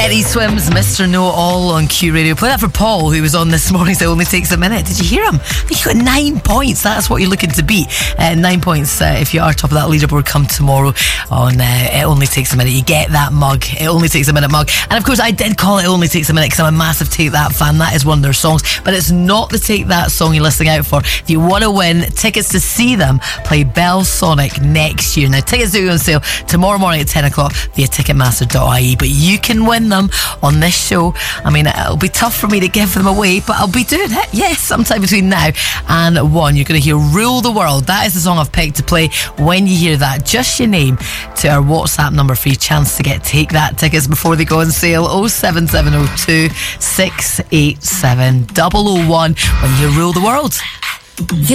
Eddie Swims, Mr. Know-All on Q Radio. Play that for Paul, who was on this morning's It Only Takes a Minute. Did you hear him? I think he got 9 points. That's what you're looking to beat. 9 points if you are top of that leaderboard come tomorrow on It Only Takes a Minute. You get that mug. It Only Takes a Minute mug. And of course, I did call It Only Takes a Minute because I'm a massive Take That fan. That is one of their songs. But it's not the Take That song you're listening out for. If you want to win tickets to see them play Belsonic next year. Now, tickets do go on sale tomorrow morning at 10 o'clock via ticketmaster.ie. But you can win them on this show. I mean, it'll be tough for me to give them away, but I'll be doing it, yes, sometime between now and 1. You're going to hear Rule the World. That is the song I've picked to play. When you hear that, just your name to our WhatsApp number for your chance to get Take That tickets before they go on sale. 07702 687 001 when you rule the world.